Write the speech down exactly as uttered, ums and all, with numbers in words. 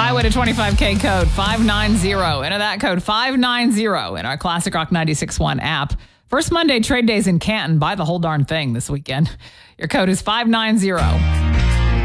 Highway to twenty-five K code five nine zero. Enter that code five nine zero in our Classic Rock ninety-six point one app. First Monday trade days in Canton. Buy the whole darn thing this weekend. Your code is five nine zero.